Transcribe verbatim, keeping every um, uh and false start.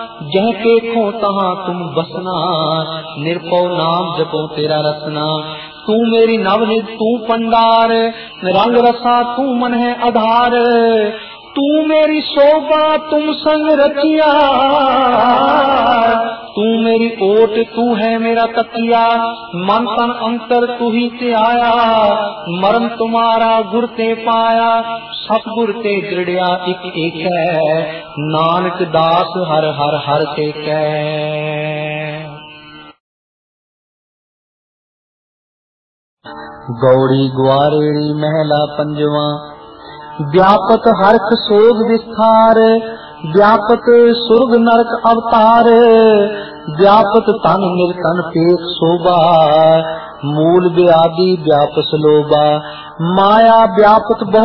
जह के खो तहाँ तुम बसना, निर्भौ नाम जपो तेरा रसना। तू मेरी नवनिध तू पंडार, रंग रसा तू मन है आधार। तू मेरी शोभा तुम संग रचिया, तू मेरी ओट तू है मेरा तकिया। मन तन अंतर तू ही ते आया, मरम तुम्हारा गुर ते पाया। सतगुर ते दृढ़िया एक एक है, नानक दास हर हर हर ते कै। गौड़ी ग्वारेणी महला पंजवा। व्यापत हरख सोग विस्तार, व्यापत सुर्ग नरक अवतार। व्यापत तन निर्तन पेख शोभा, मूल व्याधि व्यापस लोभा। माया व्यापत बहु